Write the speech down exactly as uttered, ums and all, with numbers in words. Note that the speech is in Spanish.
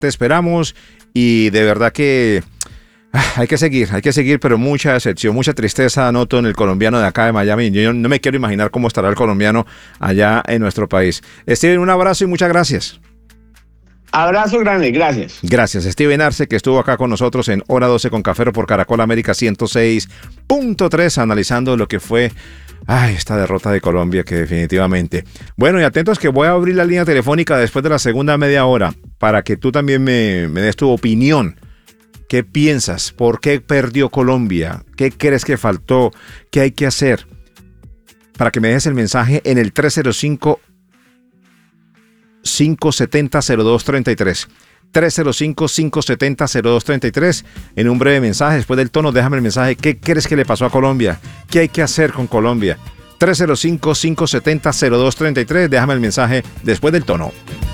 te esperamos y de verdad que hay que seguir, hay que seguir, pero mucha decepción, mucha tristeza noto en el colombiano de acá de Miami. Yo no me quiero imaginar cómo estará el colombiano allá en nuestro país. Steven, un abrazo y muchas gracias. Abrazo grande, gracias. Gracias, Steven Arce, que estuvo acá con nosotros en Hora doce con Café por Caracol América ciento seis punto tres, analizando lo que fue ay, esta derrota de Colombia, que definitivamente. Bueno, y atentos que voy a abrir la línea telefónica después de la segunda media hora para que tú también me, me des tu opinión. ¿Qué piensas? ¿Por qué perdió Colombia? ¿Qué crees que faltó? ¿Qué hay que hacer? Para que me dejes el mensaje en el tres cero cinco, cinco siete cero, cero dos tres tres. tres cero cinco, cinco siete cero, cero dos tres tres. En un breve mensaje, después del tono, déjame el mensaje. ¿Qué crees que le pasó a Colombia? ¿Qué hay que hacer con Colombia? tres cero cinco, cinco siete cero, cero dos tres tres. Déjame el mensaje después del tono.